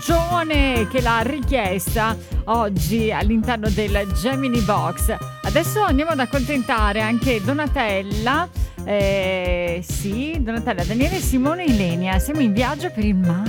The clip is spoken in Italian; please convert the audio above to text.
Gione che l'ha richiesta oggi all'interno del Gemini Box. Adesso andiamo ad accontentare anche Donatella. Sì, Donatella, Daniele, Simone e Ilenia. Siamo in viaggio per il mare.